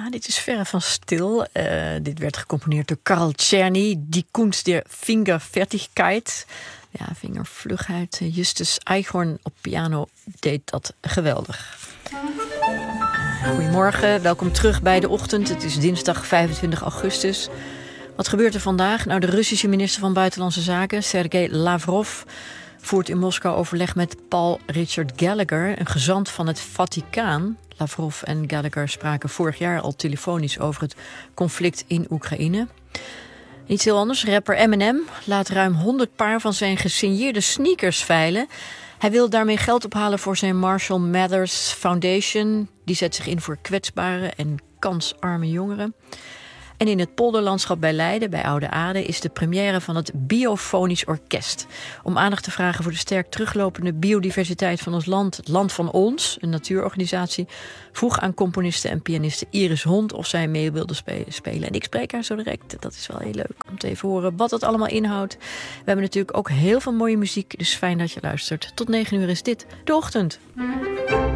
Ja, dit is verre van stil. Dit werd gecomponeerd door Karl Czerny. Die Kunst der Fingerfertigkeit. Ja, vingervlugheid. Justus Eichhorn op piano deed dat geweldig. Goedemorgen, welkom terug bij De Ochtend. Het is dinsdag 25 augustus. Wat gebeurt er vandaag? Nou, de Russische minister van Buitenlandse Zaken, Sergei Lavrov, voert in Moskou overleg met Paul Richard Gallagher, een gezant van het Vaticaan. Lavrov en Gallagher spraken vorig jaar al telefonisch over het conflict in Oekraïne. Iets heel anders, rapper Eminem laat ruim 100 paar van zijn gesigneerde sneakers veilen. Hij wil daarmee geld ophalen voor zijn Marshall Mathers Foundation. Die zet zich in voor kwetsbare en kansarme jongeren. En in het polderlandschap bij Leiden, bij Oude Aarde, is de première van het Biofonisch Orkest. Om aandacht te vragen voor de sterk teruglopende biodiversiteit van ons land. Het Land van Ons, een natuurorganisatie, vroeg aan componiste en pianiste Iris Hond of zij mee wilde spelen. En ik spreek haar zo direct. Dat is wel heel leuk om te even horen wat het allemaal inhoudt. We hebben natuurlijk ook heel veel mooie muziek, dus fijn dat je luistert. Tot 9 uur is dit De Ochtend.